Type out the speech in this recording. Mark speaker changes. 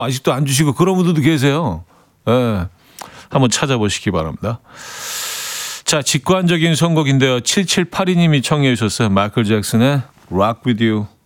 Speaker 1: 아직도 안 주시고 그런 분들도 계세요. 예. 한번 찾아보시기 바랍니다. 자, 직관적인 선곡인데요. 7782님이 청해 주셨어요. 마이클 잭슨의 Rock With You.